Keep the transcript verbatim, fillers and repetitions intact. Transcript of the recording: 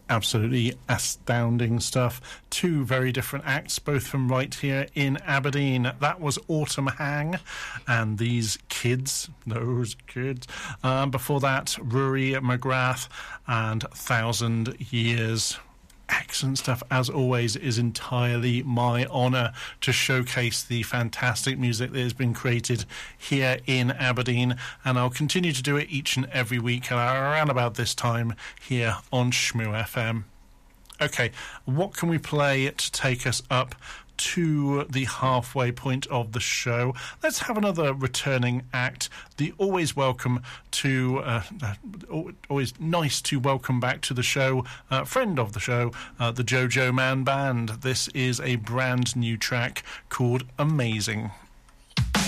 Absolutely astounding stuff. Two very different acts, both from right here in Aberdeen. That was Autumn Hang and these kids, those kids. Um, before that, Rory McGrath and Thousand Years. Excellent stuff. As always, it is entirely my honour to showcase the fantastic music that has been created here in Aberdeen, and I'll continue to do it each and every week around about this time here on Shmoo F M. Okay, what can we play to take us up to the halfway point of the show? Let's have another returning act. The always welcome to uh, uh, always nice to welcome back to the show, uh, friend of the show, uh, the Jojo Man Band. This is a brand new track called Amazing.